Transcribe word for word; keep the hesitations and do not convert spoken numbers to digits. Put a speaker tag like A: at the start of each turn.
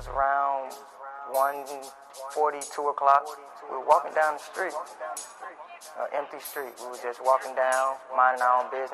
A: was around one forty, two o'clock. We were walking down the street, an empty street. We were just walking down, minding our own business.